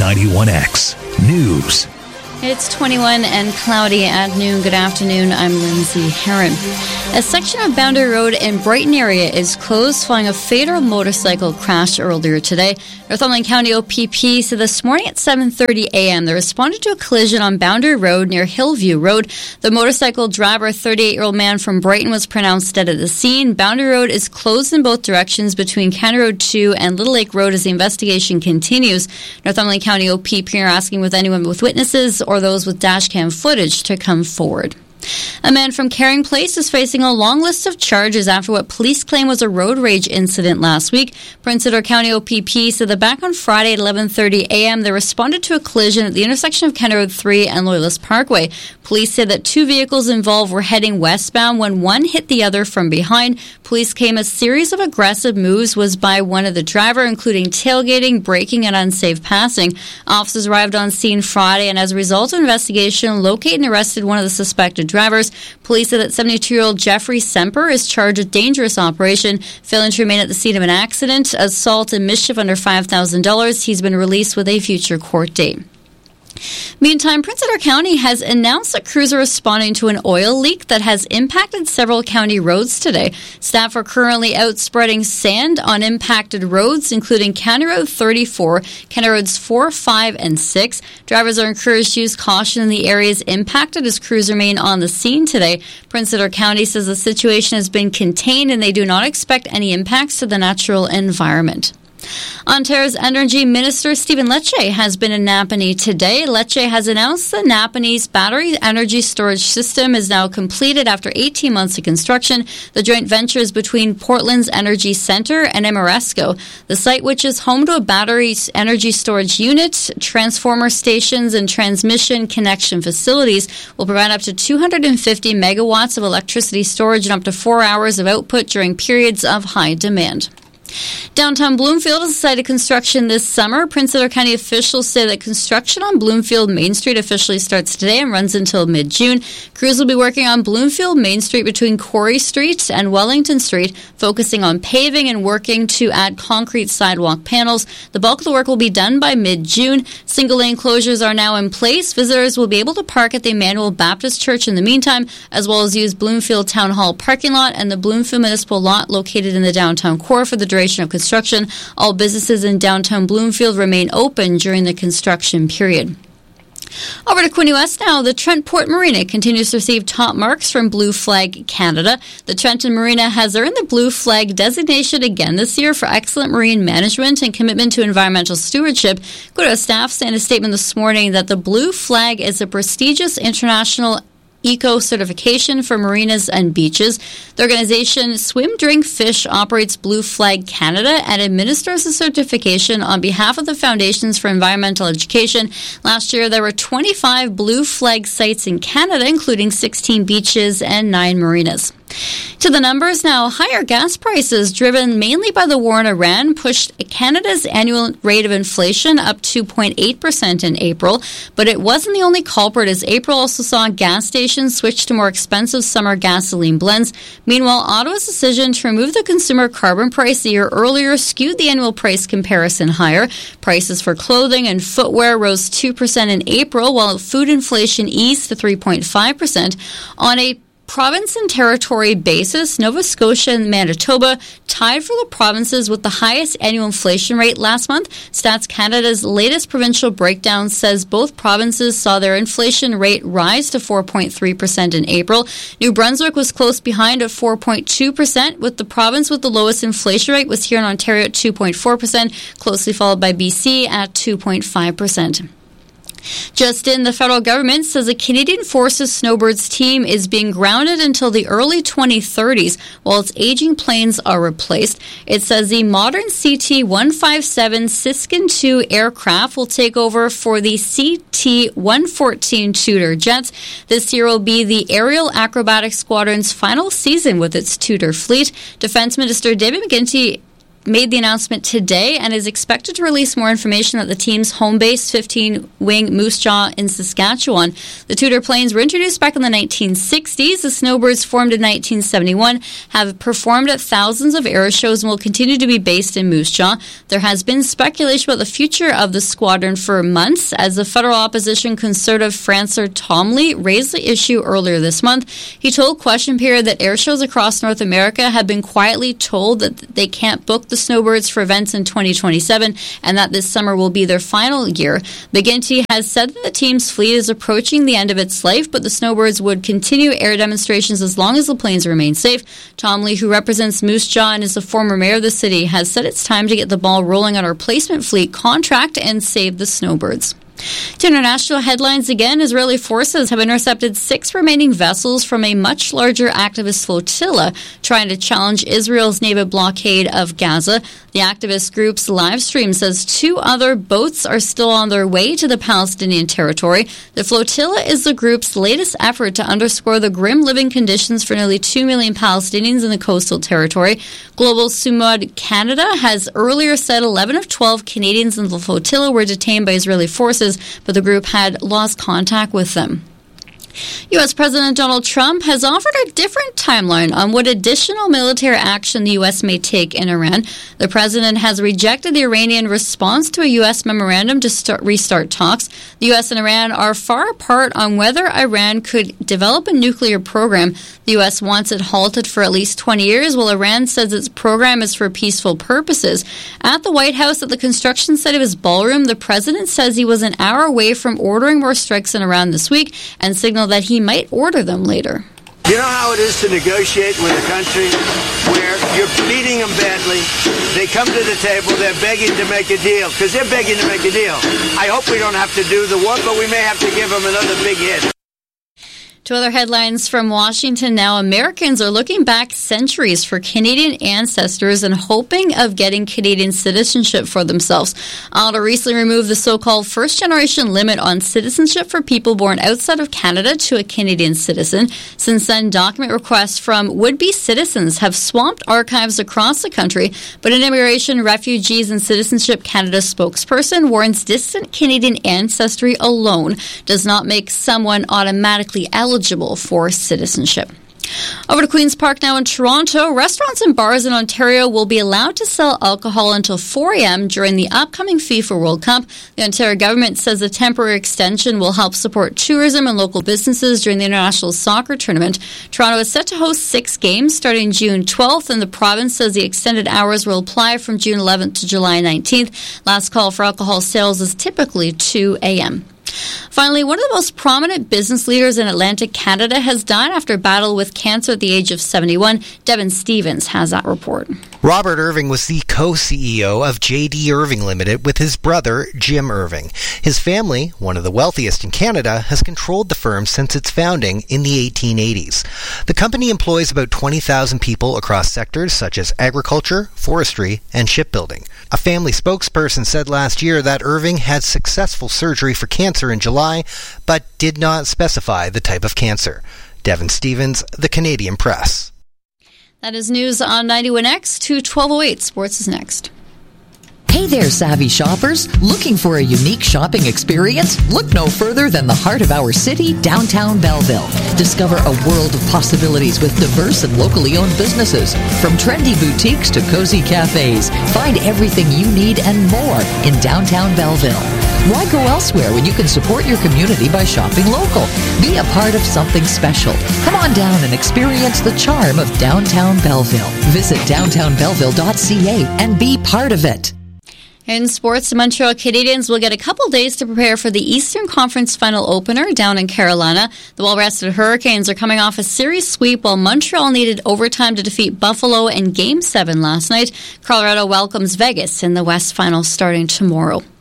91X News. It's 21 and cloudy at noon. Good afternoon. I'm Lindsay Heron. A section of Boundary Road in Brighton area is closed following a fatal motorcycle crash earlier today. Northumberland County OPP said this morning at 7:30 a.m. they responded to a collision on Boundary Road near Hillview Road. The motorcycle driver, a 38-year-old man from Brighton, was pronounced dead at the scene. Boundary Road is closed in both directions between County Road 2 and Little Lake Road as the investigation continues. Northumberland County OPP are asking with anyone with witnesses or those with dashcam footage to come forward. A man from Caring Place is facing a long list of charges after what police claim was a road rage incident last week. Prince Edward County OPP said that back on Friday at 11:30 a.m. they responded to a collision at the intersection of County Road 3 and Loyalist Parkway. Police said that two vehicles involved were heading westbound when one hit the other from behind. Police claim a series of aggressive moves was by one of the driver, including tailgating, braking, and unsafe passing. Officers arrived on scene Friday and as a result of investigation, located and arrested one of the suspected drivers. Police said that 72-year-old Jeffrey Semper is charged with dangerous operation, failing to remain at the scene of an accident, assault, and mischief under $5,000. He's been released with a future court date. Meantime, Prince Edward County has announced that crews are responding to an oil leak that has impacted several county roads today. Staff are currently out spreading sand on impacted roads, including County Road 34, County Roads 4, 5, and 6. Drivers are encouraged to use caution in the areas impacted as crews remain on the scene today. Prince Edward County says the situation has been contained and they do not expect any impacts to the natural environment. Ontario's Energy Minister Stephen Lecce has been in Napanee today. Lecce has announced that Napanee's battery energy storage system is now completed after 18 months of construction. The joint venture is between Portland's Energy Centre and Ameresco. The site, which is home to a battery energy storage unit, transformer stations, and transmission connection facilities, will provide up to 250 megawatts of electricity storage and up to 4 hours of output during periods of high demand. Downtown Bloomfield has decided construction this summer. Prince Edward County officials say that construction on Bloomfield Main Street officially starts today and runs until mid-June. Crews will be working on Bloomfield Main Street between Corey Street and Wellington Street, focusing on paving and working to add concrete sidewalk panels. The bulk of the work will be done by mid-June. Single-lane closures are now in place. Visitors will be able to park at the Emmanuel Baptist Church in the meantime, as well as use Bloomfield Town Hall parking lot and the Bloomfield Municipal Lot located in the downtown core for the duration of construction. All businesses in downtown Bloomfield remain open during the construction period. Over to Quinte West now. The Trent Port Marina continues to receive top marks from Blue Flag Canada. The Trenton Marina has earned the Blue Flag designation again this year for excellent marine management and commitment to environmental stewardship. Quinte West staff said in a statement this morning that the Blue Flag is a prestigious international eco certification for marinas and beaches. The organization Swim, Drink, Fish operates Blue Flag Canada and administers the certification on behalf of the Foundations for Environmental Education. Last year, there were 25 Blue Flag sites in Canada, including 16 beaches and 9 marinas. To the numbers now, higher gas prices driven mainly by the war in Iran pushed Canada's annual rate of inflation up 2.8% in April, but it wasn't the only culprit as April also saw gas stations switch to more expensive summer gasoline blends. Meanwhile, Ottawa's decision to remove the consumer carbon price a year earlier skewed the annual price comparison higher. Prices for clothing and footwear rose 2% in April, while food inflation eased to 3.5%. On a province and territory basis, Nova Scotia and Manitoba tied for the provinces with the highest annual inflation rate last month. Stats Canada's latest provincial breakdown says both provinces saw their inflation rate rise to 4.3% in April. New Brunswick was close behind at 4.2%, with the province with the lowest inflation rate was here in Ontario at 2.4%, closely followed by BC at 2.5%. Just in, the federal government says a Canadian Forces Snowbirds team is being grounded until the early 2030s while its aging planes are replaced. It says the modern CT-157 Siskin II aircraft will take over for the CT-114 Tudor jets. This year will be the Aerial Acrobatic Squadron's final season with its Tudor fleet. Defense Minister David McGuinty made the announcement today and is expected to release more information at the team's home base, 15-wing Moose Jaw in Saskatchewan. The Tudor planes were introduced back in the 1960s. The Snowbirds, formed in 1971, have performed at thousands of air shows and will continue to be based in Moose Jaw. There has been speculation about the future of the squadron for months, as the federal opposition Conservative Francois Tomley raised the issue earlier this month. He told Question Period that air shows across North America have been quietly told that they can't book the Snowbirds for events in 2027 and that this summer will be their final year. McGuinty has said that the team's fleet is approaching the end of its life, but the Snowbirds would continue air demonstrations as long as the planes remain safe. Tomley, who represents Moose Jaw and is the former mayor of the city, has said it's time to get the ball rolling on our replacement fleet contract and save the Snowbirds. To international headlines again, Israeli forces have intercepted 6 remaining vessels from a much larger activist flotilla trying to challenge Israel's naval blockade of Gaza. The activist group's live stream says 2 other boats are still on their way to the Palestinian territory. The flotilla is the group's latest effort to underscore the grim living conditions for nearly 2 million Palestinians in the coastal territory. Global Sumud Canada has earlier said 11 of 12 Canadians in the flotilla were detained by Israeli forces, but the group had lost contact with them. U.S. President Donald Trump has offered a different timeline on what additional military action the U.S. may take in Iran. The president has rejected the Iranian response to a U.S. memorandum to restart talks. The U.S. and Iran are far apart on whether Iran could develop a nuclear program. The U.S. wants it halted for at least 20 years, while Iran says its program is for peaceful purposes. At the White House, at the construction site of his ballroom, the president says he was an hour away from ordering more strikes in Iran this week and signaled that he might order them later. You know how it is to negotiate with a country where you're beating them badly. They come to the table, they're begging to make a deal, because they're begging to make a deal. I hope we don't have to do the work, but we may have to give them another big hit. To other headlines from Washington now, Americans are looking back centuries for Canadian ancestors and hoping of getting Canadian citizenship for themselves. Ottawa recently removed the so-called first-generation limit on citizenship for people born outside of Canada to a Canadian citizen. Since then, document requests from would-be citizens have swamped archives across the country, but an Immigration, Refugees and Citizenship Canada spokesperson warns distant Canadian ancestry alone does not make someone automatically eligible for citizenship. Over to Queen's Park now in Toronto. Restaurants and bars in Ontario will be allowed to sell alcohol until 4 a.m. during the upcoming FIFA World Cup. The Ontario government says the temporary extension will help support tourism and local businesses during the international soccer tournament. Toronto is set to host 6 games starting June 12th, and the province says the extended hours will apply from June 11th to July 19th. Last call for alcohol sales is typically 2 a.m. Finally, one of the most prominent business leaders in Atlantic Canada has died after a battle with cancer at the age of 71. Devin Stevens has that report. Robert Irving was the co-CEO of J.D. Irving Limited with his brother, Jim Irving. His family, one of the wealthiest in Canada, has controlled the firm since its founding in the 1880s. The company employs about 20,000 people across sectors such as agriculture, forestry, and shipbuilding. A family spokesperson said last year that Irving had successful surgery for cancer in July, but did not specify the type of cancer. Devin Stevens, The Canadian Press. That is news on 91X to 1208. Sports is next. Hey there, savvy shoppers. Looking for a unique shopping experience? Look no further than the heart of our city, downtown Belleville. Discover a world of possibilities with diverse and locally owned businesses. From trendy boutiques to cozy cafes, find everything you need and more in downtown Belleville. Why go elsewhere when you can support your community by shopping local? Be a part of something special. Come on down and experience the charm of downtown Belleville. Visit downtownbelleville.ca and be part of it. In sports, the Montreal Canadiens will get a couple days to prepare for the Eastern Conference final opener down in Carolina. The well-rested Hurricanes are coming off a series sweep while Montreal needed overtime to defeat Buffalo in Game 7 last night. Colorado welcomes Vegas in the West Final starting tomorrow.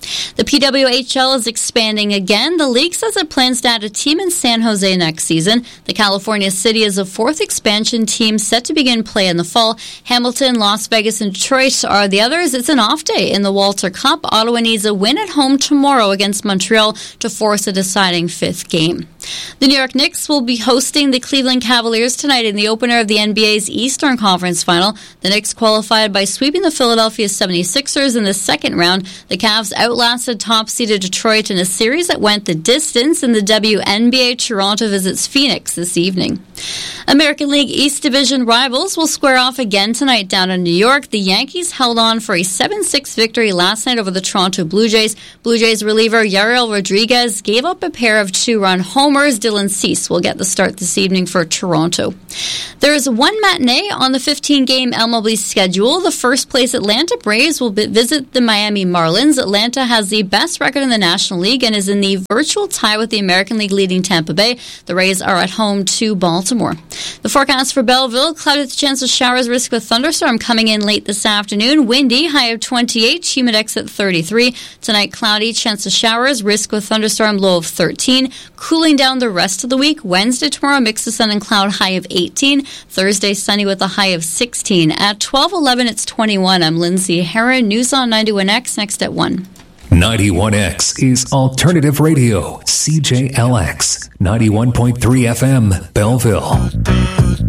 The PWHL is expanding again. The league says it plans to add a team in San Jose next season. The California City is a fourth expansion team set to begin play in the fall. Hamilton, Las Vegas, and Detroit are the others. It's an off day in the Walter Cup. Ottawa needs a win at home tomorrow against Montreal to force a deciding fifth game. The New York Knicks will be hosting the Cleveland Cavaliers tonight in the opener of the NBA's Eastern Conference Final. The Knicks qualified by sweeping the Philadelphia 76ers in the second round. The Cavs outlasted top-seeded Detroit in a series that went the distance. In the WNBA, Toronto visits Phoenix this evening. American League East Division rivals will square off again tonight down in New York. The Yankees held on for a 7-6 victory last night over the Toronto Blue Jays. Blue Jays reliever Yariel Rodriguez gave up a pair of two-run homers. Dylan Cease will get the start this evening for Toronto. There is one matinee on the 15-game MLB schedule. The first-place Atlanta Braves will visit the Miami Marlins. Atlanta has the best record in the National League and is in the virtual tie with the American League leading Tampa Bay. The Rays are at home to Baltimore. The forecast for Belleville, cloudy with a chance of showers, risk of thunderstorm coming in late this afternoon. Windy, high of 28, humidex at 33. Tonight, cloudy, chance of showers, risk of thunderstorm, low of 13. Cooling down the rest of the week. Wednesday, tomorrow, mix of sun and cloud, high of 18. Thursday, sunny with a high of 16. At 12:11, it's 21. I'm Lindsay Heron. News on 91X, next at 1. 91X is Alternative Radio, CJLX, 91.3 FM, Belleville.